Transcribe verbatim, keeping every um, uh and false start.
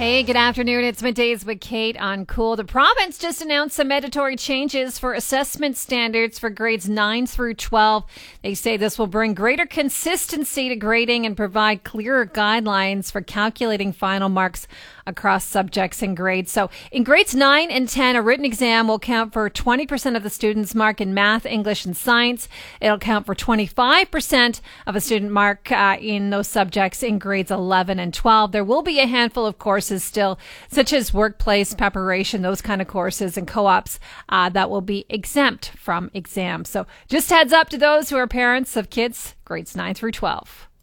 Hey, good afternoon. It's Middays with Kate on Cool. The province just announced some mandatory changes for assessment standards for grades nine through twelve. They say this will bring greater consistency to grading and provide clearer guidelines for calculating final marks across subjects and grades. So in grades nine and ten, a written exam will count for twenty percent of the student's mark in math, English, and science. It'll count for twenty-five percent of a student mark uh, in those subjects in grades eleven and twelve. There will be a handful of courses still, such as workplace preparation, those kind of courses, and co-ops uh, that will be exempt from exams. So just heads up to those who are parents of kids grades nine through twelve.